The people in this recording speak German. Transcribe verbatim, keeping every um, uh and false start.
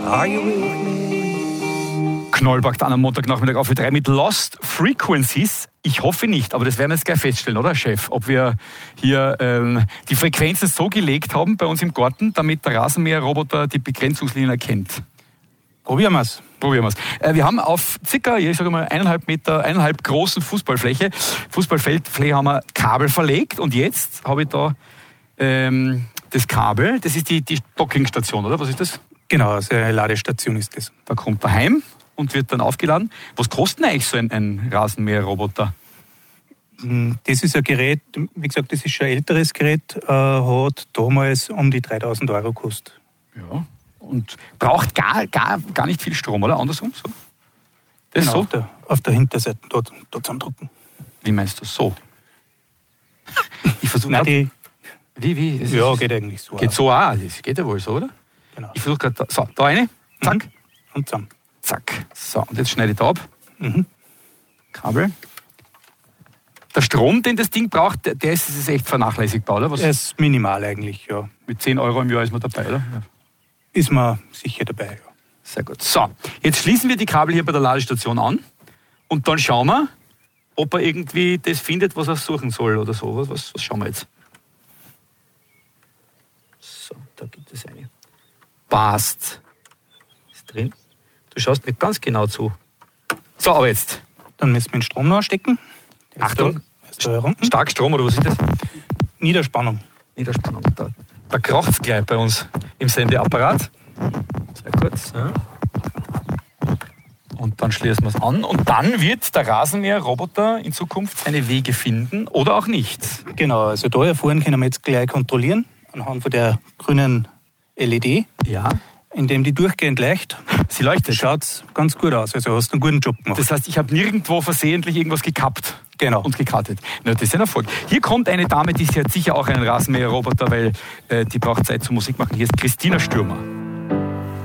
Are you with me? Knollbach dann am Montagnachmittag auf Ö drei mit Lost Frequencies. Ich hoffe nicht, aber das werden wir jetzt gleich feststellen, oder Chef? Ob wir hier ähm, die Frequenzen so gelegt haben bei uns im Garten, damit der Rasenmäherroboter die Begrenzungslinien erkennt. Probieren wir es. Probieren wir es. Äh, wir haben auf circa, ich sage mal, eineinhalb Meter, eineinhalb großen Fußballfläche, Fußballfeldfläche haben wir Kabel verlegt und jetzt habe ich da ähm, das Kabel, das ist die, die Dockingstation, oder? Was ist das? Genau, also eine Ladestation ist das. Da kommt er heim und wird dann aufgeladen. Was kostet denn eigentlich so ein, ein Rasenmäherroboter? Das ist ein Gerät, wie gesagt, das ist schon ein älteres Gerät, äh, hat damals um die dreitausend Euro gekostet. Ja. Und braucht gar, gar, gar nicht viel Strom, oder? Andersrum? So? Das Genau, so? auf der, auf der Hinterseite dort, dort zusammendrücken. Wie meinst du so? Ich versuche Nein, die, Wie, wie? Es ja, ist, geht eigentlich so. Geht auch. so auch. Das geht ja wohl so, oder? Genau. Ich versuche gerade, da, so, da eine. Zack. Mhm. Und zusammen. Zack. So, und jetzt schneide ich da ab. Mhm. Kabel. Der Strom, den das Ding braucht, der, der ist, ist echt vernachlässigbar, oder? Was, Er ist minimal eigentlich, ja. mit zehn Euro im Jahr ist man dabei, oder? Ja. Ist man sicher dabei, ja. Sehr gut. So, jetzt schließen wir die Kabel hier bei der Ladestation an und dann schauen wir, ob er irgendwie das findet, was er suchen soll oder so. Was, was, was schauen wir jetzt? So, da gibt es eine. Passt. Ist drin. Du schaust nicht ganz genau zu. So, aber jetzt. Dann müssen wir den Strom noch stecken. Achtung. Ist da unten. Starkstrom oder was ist das? Niederspannung. Niederspannung. Da, da kracht es gleich bei uns im Sendeapparat. Sehr kurz. Ja. Und dann schließen wir es an. Und dann wird der Rasenmäherroboter in Zukunft seine Wege finden oder auch nicht. Genau, also da hier vorne können wir jetzt gleich kontrollieren, anhand von der grünen L E D, Ja. indem die durchgehend leicht. Sie leuchtet. Schaut ganz gut aus, also hast du einen guten Job gemacht. Das heißt, ich habe nirgendwo versehentlich irgendwas gekappt. Genau. Und gekartet. Na, das ist ein Erfolg. Hier kommt eine Dame, die hat sicher auch einen Rasenmäherroboter, weil äh, die braucht Zeit zum Musik machen. Hier ist Christina Stürmer.